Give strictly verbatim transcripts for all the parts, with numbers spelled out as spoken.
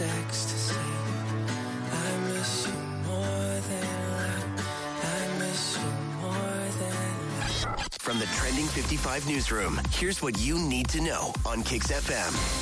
is ecstasy. I miss you more than life. I miss you more than life. From the Trending fifty-five newsroom, here's what you need to know on Kix F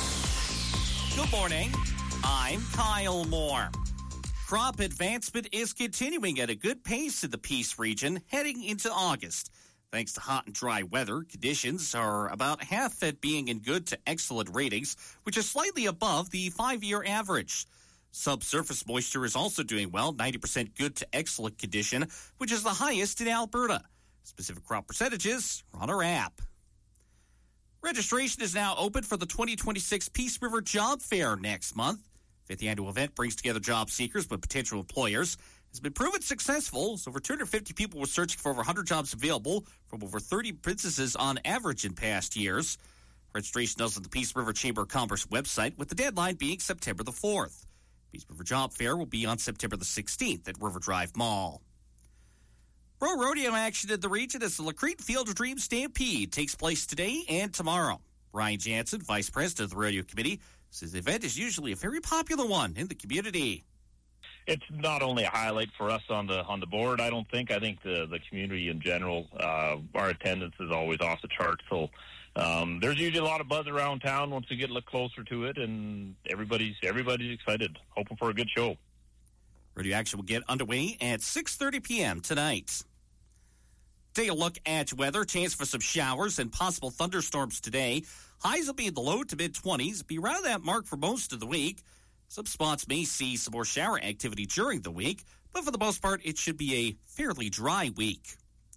M. Good morning. I'm Kyle Moore. Crop advancement is continuing at a good pace in the Peace region heading into August. Thanks to hot and dry weather, conditions are about half at being in good to excellent ratings, which is slightly above the five-year average. Subsurface moisture is also doing well, ninety percent good to excellent condition, which is the highest in Alberta. Specific crop percentages are on our app. Registration is now open for the twenty twenty-six Peace River Job Fair next month. The fifth annual event brings together job seekers with potential employers. It's been proven successful, so over two hundred fifty people were searching for over one hundred jobs available from over thirty businesses on average in past years. Registration is on the Peace River Chamber of Commerce website, with the deadline being September the fourth. Peace River Job Fair will be on September the sixteenth at River Drive Mall. Pro rodeo action in the region as the Lacrete Field of Dreams Stampede takes place today and tomorrow. Ryan Jansen, Vice President of the Rodeo Committee, says the event is usually a very popular one in the community. It's not only a highlight for us on the on the board, I don't think. I think the, the community in general, uh, our attendance is always off the chart. So um, there's usually a lot of buzz around town once we get a little closer to it, and everybody's everybody's excited, hoping for a good show. Rodeo action will get underway at six thirty p.m. tonight. Take a look at weather. Chance for some showers and possible thunderstorms today. Highs will be in the low to mid-twenties. Be around that mark for most of the week. Some spots may see some more shower activity during the week, but for the most part, it should be a fairly dry week.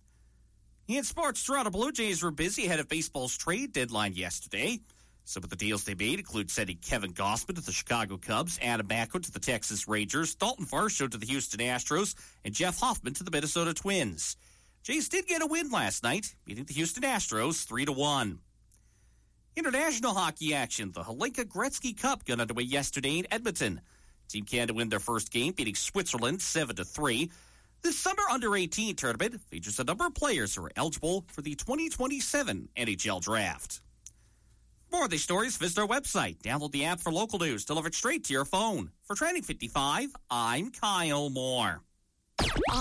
In sports, Toronto Blue Jays were busy ahead of baseball's trade deadline yesterday. Some of the deals they made include sending Kevin Gausman to the Chicago Cubs, Adam Macko to the Texas Rangers, Dalton Varsho to the Houston Astros, and Jeff Hoffman to the Minnesota Twins. Jays did get a win last night, beating the Houston Astros three to one. International hockey action. The Hlinka Gretzky Cup got underway yesterday in Edmonton. Team Canada win their first game, beating Switzerland seven to three. This summer under eighteen tournament features a number of players who are eligible for the twenty twenty-seven N H L draft. For more of these stories, visit our website. Download the app for local news delivered straight to your phone. For Trending fifty-five, I'm Kyle Moore.